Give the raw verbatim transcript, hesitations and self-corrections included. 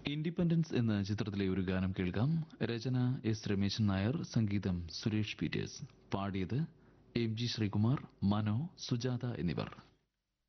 Independence എന്ന ചിത്രത്തിലെ ഒരു ഗാനം കേൾക്കാം. രചന എസ് രമേശൻ നായർ, സംഗീതം സുരേഷ് പീറ്റേഴ്സ്. പാടിയത് എം ജി ശ്രീകുമാർ, മനോ, സുജാത എന്നിവർ.